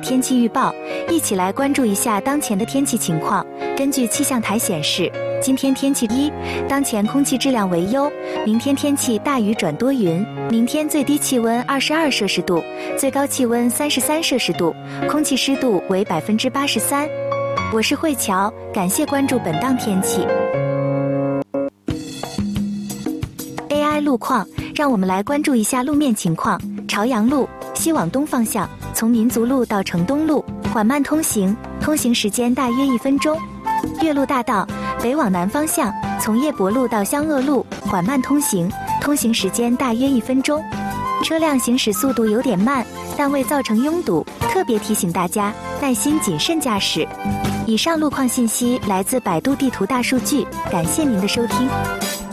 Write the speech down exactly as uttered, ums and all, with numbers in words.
天气预报，一起来关注一下当前的天气情况。根据气象台显示，今天天气一，当前空气质量为优，明天天气大雨转多云，明天最低气温二十二摄氏度，最高气温三十三摄氏度，空气湿度为百分之八十三。我是慧乔，感谢关注本档天气。A I 路况，让我们来关注一下路面情况。朝阳路西往东方向，从民族路到城东路缓慢通行，通行时间大约一分钟。岳麓大道北往南方向，从叶伯路到湘鄂路缓慢通行，通行时间大约一分钟。车辆行驶速度有点慢，但未造成拥堵，特别提醒大家耐心谨慎驾驶。以上路况信息来自百度地图大数据，感谢您的收听。